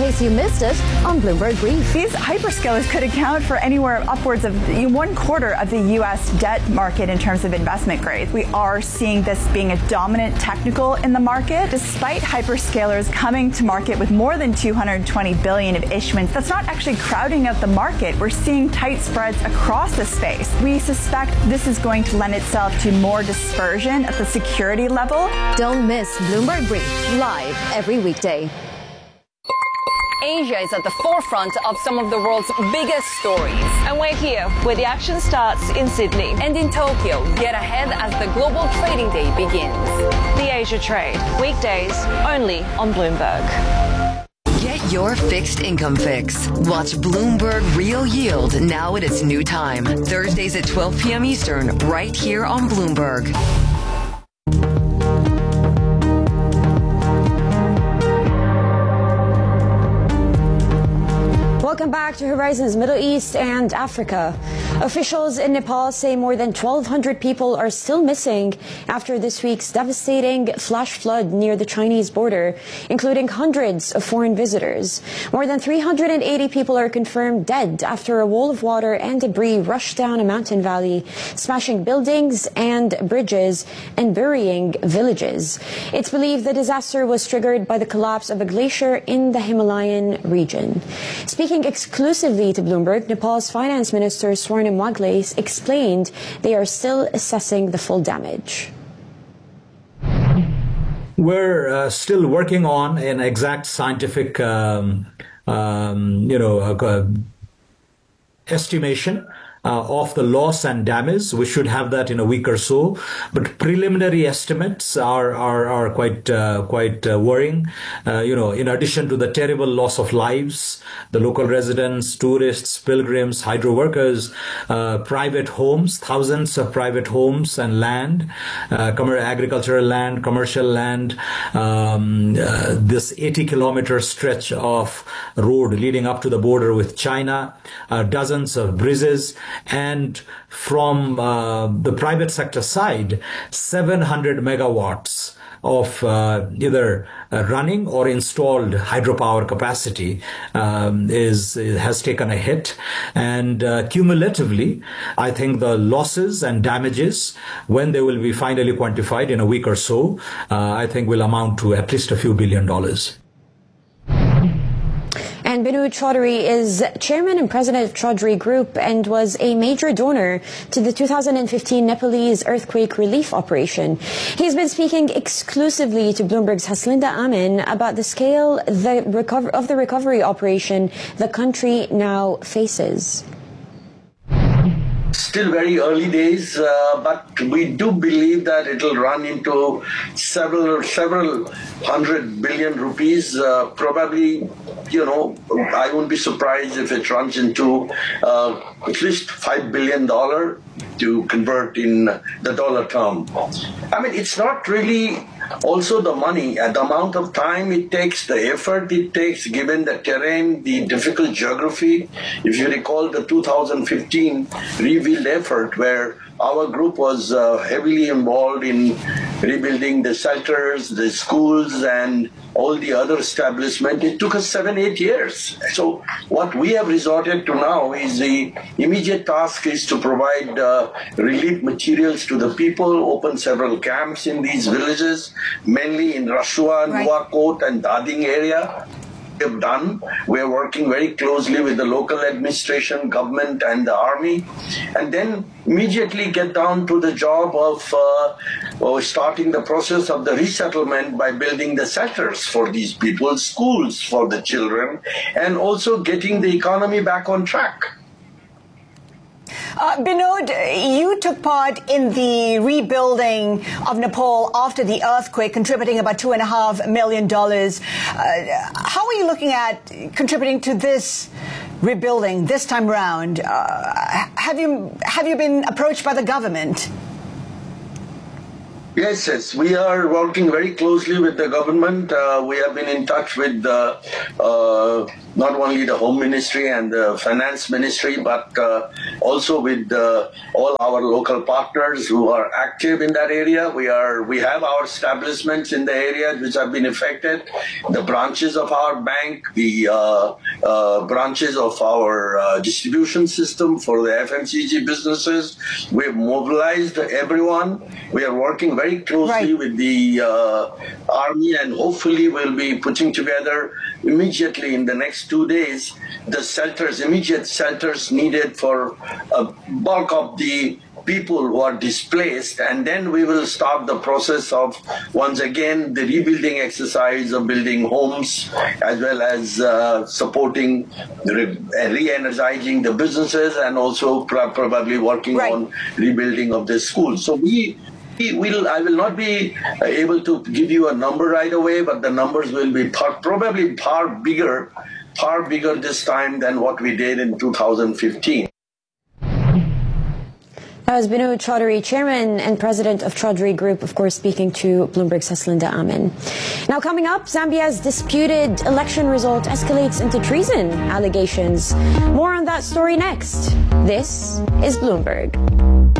case you missed it on Bloomberg Brief. These hyperscalers could account for anywhere upwards of 1/4 of the U.S. debt market in terms of investment grade. We are seeing this being a dominant technical in the market, despite hyperscalers coming to market with more than $220 billion of issuance. That's not actually crowding out the market. We're seeing tight spreads across the space. We suspect this is going to lend itself to more dispersion at the security level. Don't miss Bloomberg Brief, live every weekday. Asia is at the forefront of some of the world's biggest stories. And we're here, where the action starts in Sydney. And in Tokyo, get ahead as the global trading day begins. The Asia Trade, weekdays only on Bloomberg. Get your fixed income fix. Watch Bloomberg Real Yield now at its new time. Thursdays at 12 p.m. Eastern, right here on Bloomberg. Welcome back to Horizons Middle East and Africa. Officials in Nepal say more than 1,200 people are still missing after this week's devastating flash flood near the Chinese border, including hundreds of foreign visitors. More than 380 people are confirmed dead after a wall of water and debris rushed down a mountain valley, smashing buildings and bridges and burying villages. It's believed the disaster was triggered by the collapse of a glacier in the Himalayan region. Speaking exclusively to Bloomberg, Nepal's Finance Minister Swarnim Magle explained they are still assessing the full damage. We're still working on an exact scientific, estimation of the loss and damage. We should have that in a week or so, but preliminary estimates are quite worrying. In addition to the terrible loss of lives, the local residents, tourists, pilgrims, hydro workers, private homes, thousands of private homes and land, agricultural land, commercial land, this 80-kilometer stretch of road leading up to the border with China, dozens of bridges, and from the private sector side, 700 megawatts of either running or installed hydropower capacity has taken a hit. And cumulatively, I think the losses and damages, when they will be finally quantified in a week or so, I think will amount to at least a few $1 billion. And Binu Chaudhary is chairman and president of Chaudhary Group and was a major donor to the 2015 Nepalese earthquake relief operation. He's been speaking exclusively to Bloomberg's Haslinda Amin about the scale of the recovery operation the country now faces. Still very early days, but we do believe that it will run into several hundred billion rupees. Probably, I won't be surprised if it runs into at least $5 billion to convert in the dollar term. I mean, it's not really also the money, the amount of time it takes, the effort it takes, given the terrain, the difficult geography. If you recall the 2015 rebuild effort, where our group was heavily involved in rebuilding the shelters, the schools, and all the other establishment, it took us 7-8 years. So what we have resorted to now is the immediate task is to provide relief materials to the people, open several camps in these villages, mainly in Rashua, Nuwakot, and Dading area. Have done. We're working very closely with the local administration, government, and the army, and then immediately get down to the job of starting the process of the resettlement by building the shelters for these people, schools for the children, and also getting the economy back on track. Binod, you took part in the rebuilding of Nepal after the earthquake, contributing about $2.5 million. How are you looking at contributing to this rebuilding this time round? Have you been approached by the government? Yes. We are working very closely with the government. We have been in touch with not only the Home Ministry and the Finance Ministry, but also with all our local partners who are active in that area. We have our establishments in the areas which have been affected, the branches of our bank, the branches of our distribution system for the FMCG businesses. We have mobilized everyone. We are working very closely with the Army, and hopefully we'll be putting together immediately in the next 2 days the shelters, immediate shelters needed for a bulk of the people who are displaced, and then we will start the process of, once again, the rebuilding exercise of building homes, as well as supporting, re-energizing the businesses, and also probably working on rebuilding of the schools. So I will not be able to give you a number right away, but the numbers will be probably far bigger this time than what we did in 2015. That was Binu Chaudhary, Chairman and President of Chaudhary Group, of course, speaking to Bloomberg's Haslinda Amin. Now coming up, Zambia's disputed election result escalates into treason allegations. More on that story next. This is Bloomberg.